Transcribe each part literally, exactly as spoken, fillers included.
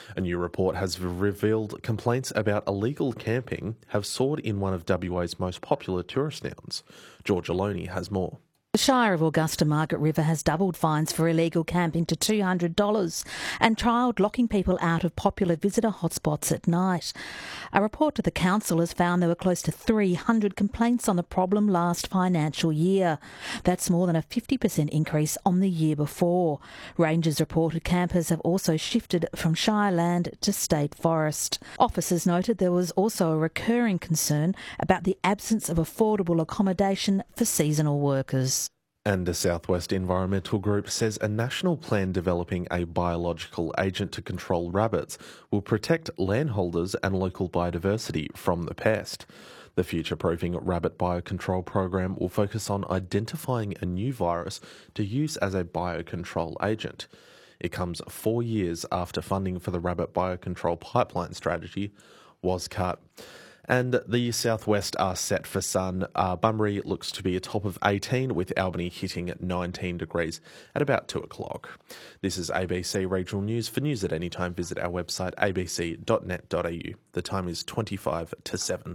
A new report has revealed complaints about illegal camping have soared in one of W A's most popular tourist towns. Georgia Loney has more. The Shire of Augusta Margaret River has doubled fines for illegal camping to two hundred dollars and trialled locking people out of popular visitor hotspots at night. A report to the council has found there were close to three hundred complaints on the problem last financial year. That's more than a fifty percent increase on the year before. Rangers reported campers have also shifted from Shire land to state forest. Officers noted there was also a recurring concern about the absence of affordable accommodation for seasonal workers. And the Southwest Environmental Group says a national plan developing a biological agent to control rabbits will protect landholders and local biodiversity from the pest. The future-proofing rabbit biocontrol program will focus on identifying a new virus to use as a biocontrol agent. It comes four years after funding for the rabbit biocontrol pipeline strategy was cut. And the southwest are set for sun. Uh, Bunbury looks to be a top of eighteen, with Albany hitting nineteen degrees at about two o'clock. This is A B C Regional News. For news at any time, visit our website a b c dot net dot a u. The time is twenty-five to seven.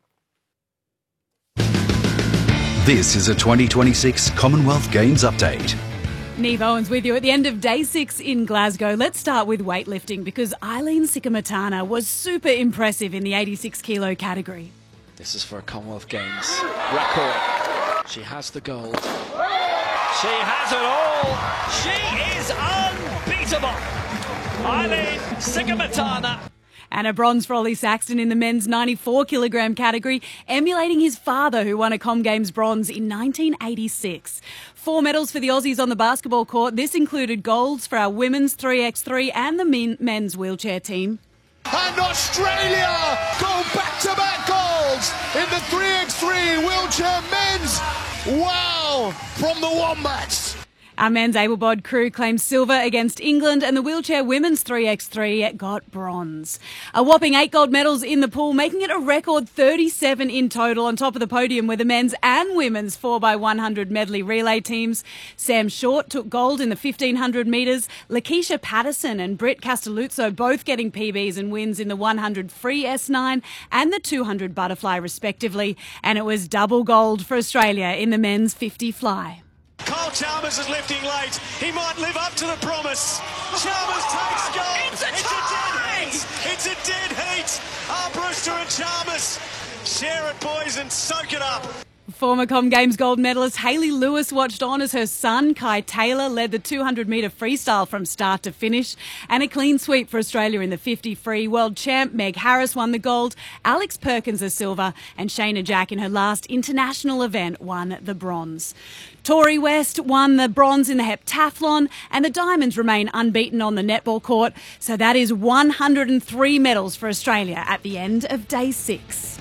This is a twenty twenty-six Commonwealth Games update. Neve Owens with you at the end of day six in Glasgow. Let's start with weightlifting because Eileen Sikamatana was super impressive in the eighty-six kilo category. This is for a Commonwealth Games record. She has the gold. She has it all. She is unbeatable. Eileen Sikamatana. And a bronze for Ollie Saxton in the men's ninety-four kilogram category, emulating his father who won a Com Games bronze in nineteen eighty-six. Four medals for the Aussies on the basketball court. This included golds for our women's three by three and the men, men's wheelchair team. And Australia go back-to-back golds in the three by three wheelchair men's. Wow, from the Wombats. Our men's able-bodied crew claimed silver against England, and the wheelchair women's three by three got bronze. A whopping eight gold medals in the pool, making it a record thirty-seven in total. On top of the podium were the men's and women's four by one hundred medley relay teams. Sam Short took gold in the fifteen hundred metres. Lakeisha Patterson and Britt Castelluzzo both getting P Bs and wins in the one hundred free S nine and the two hundred butterfly respectively. And it was double gold for Australia in the men's fifty fly. Kyle Chalmers is lifting late. He might live up to the promise. Chalmers takes gold. It's a it's tie! a dead heat. It's a dead heat. Ah, Brewster and Chalmers. Share it, boys, and soak it up. Former Com Games gold medalist Hayley Lewis watched on as her son, Kai Taylor, led the two hundred metre freestyle from start to finish. And a clean sweep for Australia in the fifty free. World champ Meg Harris won the gold, Alex Perkins a silver, and Shayna Jack in her last international event won the bronze. Tori West won the bronze in the heptathlon, and the Diamonds remain unbeaten on the netball court. So that is one hundred three medals for Australia at the end of day six.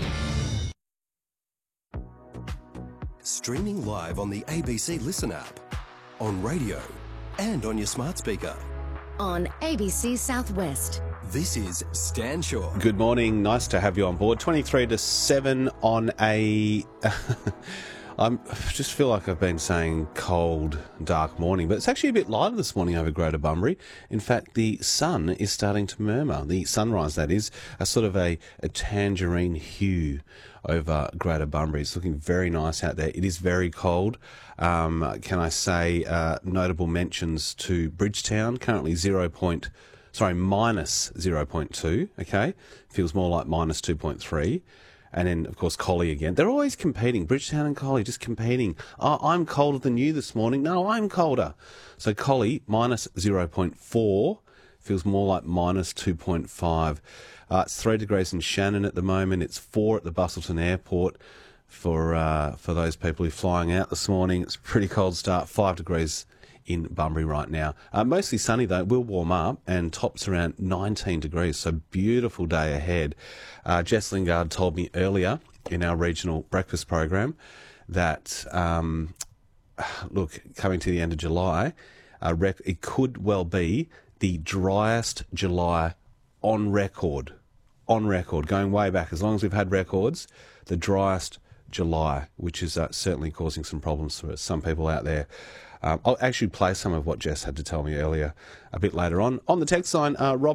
Streaming live on the A B C Listen app, on radio and on your smart speaker. On A B C Southwest. This is Stan Shaw. Good morning. Nice to have you on board. twenty-three to seven on a... I just feel like I've been saying cold, dark morning, but it's actually a bit lighter this morning over Greater Bunbury. In fact, the sun is starting to murmur. The sunrise, that is, a sort of a, a tangerine hue over Greater Bunbury. It's looking very nice out there. It is very cold. Um, can I say uh, notable mentions to Bridgetown, currently zero point, sorry, minus zero point two, okay? Feels more like minus two point three. And then, of course, Collie again. They're always competing. Bridgetown and Collie just competing. Oh, I'm colder than you this morning. No, I'm colder. So Collie, minus zero point four. Feels more like minus two point five. Uh, it's three degrees in Shannon at the moment. It's four at the Bustleton Airport for uh, for those people who are flying out this morning. It's a pretty cold start. Five degrees in Bunbury right now. Uh, mostly sunny though, will warm up, and tops around nineteen degrees, so beautiful day ahead. Uh, Jess Lingard told me earlier in our regional breakfast program that, um, look, coming to the end of July, uh, rec- it could well be the driest July on record, on record, going way back, as long as we've had records, the driest July, which is uh, certainly causing some problems for some people out there. Um, I'll actually play some of what Jess had to tell me earlier a bit later on. On the text line, uh, Rob